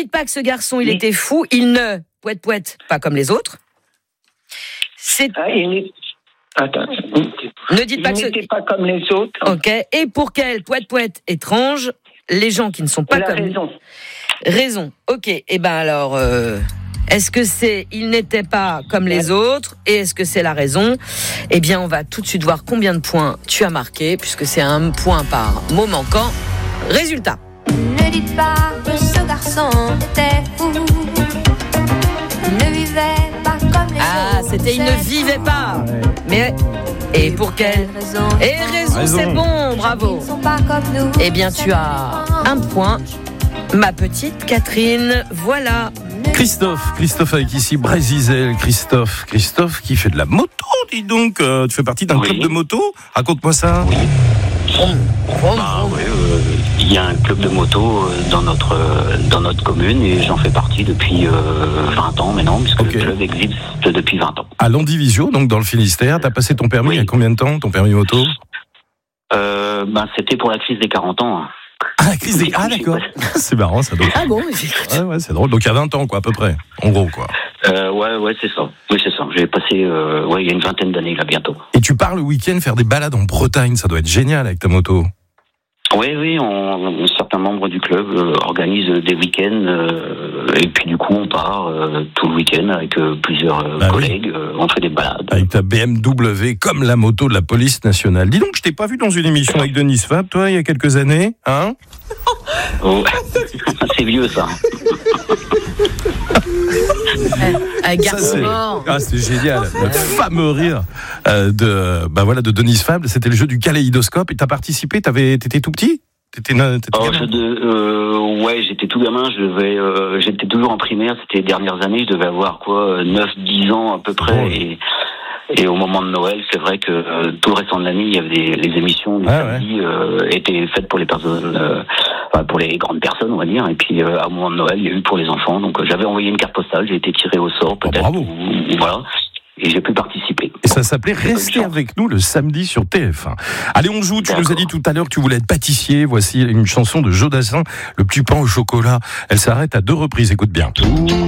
dites pas que ce garçon, il était fou. Il ne poète pas comme les autres. Attends. Ne dites pas il que n'était pas comme les autres. Ok. Et pour quel poète étrange, les gens qui ne sont pas comme... Raison. Ok. Eh ben alors, est-ce que c'est il n'était pas comme les autres et est-ce que c'est la raison? Eh bien, on va tout de suite voir combien de points tu as marqué puisque c'est 1 point par mot manquant. Résultat. Ne dites pas que ce garçon était fou. Il ne vivait pas comme les autres. C'était il ne vivait pas. Mais et pour quelle raison? C'est bon, bravo. Ils ne sont pas comme nous. Eh bien, tu as 1 point. Ma petite Catherine, voilà. Christophe avec ici Brézizel. Christophe qui fait de la moto, dis donc. Tu fais partie d'un club de moto? Raconte-moi ça. Oui. Il y a un club de moto dans notre commune et j'en fais partie depuis 20 ans maintenant, puisque le club existe depuis 20 ans. À Landivisio, donc dans le Finistère, t'as passé ton permis il y a combien de temps, ton permis moto? C'était pour la crise des 40 ans. D'accord. C'est marrant ça. Donc. Ah bon, ouais, c'est drôle. Donc il y a 20 ans quoi, à peu près, en gros quoi. Ouais, c'est ça. Oui, c'est ça. J'ai passé, il y a une 20aine d'années là bientôt. Et tu pars le week-end faire des balades en Bretagne, ça doit être génial avec ta moto. Oui, certains membres du club organisent des week-ends et puis du coup on part tout le week-end avec plusieurs collègues, on fait des balades. Avec ta BMW comme la moto de la police nationale. Dis donc, je t'ai pas vu dans une émission avec Denis Fab, toi, il y a quelques années, hein? Oh, c'est vieux ça. C'est génial. Le fameux rire de Denis Fab, c'était le jeu du kaléidoscope et t'as participé, t'étais tout petit? J'étais tout gamin, j'étais toujours en primaire, c'était les dernières années, je devais avoir 9-10 ans à peu près. Et au moment de Noël, c'est vrai que tout le restant de l'année, il y avait les émissions du samedi étaient faites pour les personnes, pour les grandes personnes, on va dire. Et puis, à un moment de Noël, il y a eu pour les enfants. Donc, j'avais envoyé une carte postale, j'ai été tiré au sort, peut-être. Bravo. Voilà. Et j'ai pu participer. Et ça s'appelait Restez avec nous le samedi sur TF1. Allez, on joue. Tu nous as dit tout à l'heure que tu voulais être pâtissier. Voici une chanson de Joe Dassin, Le petit pain au chocolat. Elle s'arrête à 2 reprises. Écoute bien.